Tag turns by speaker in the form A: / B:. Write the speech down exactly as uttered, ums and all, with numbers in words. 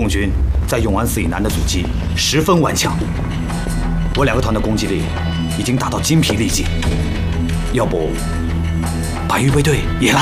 A: 共军在永安寺以南的阻击十分顽强，我两个团的攻击力已经达到精疲力尽。要不，把预备队也拉。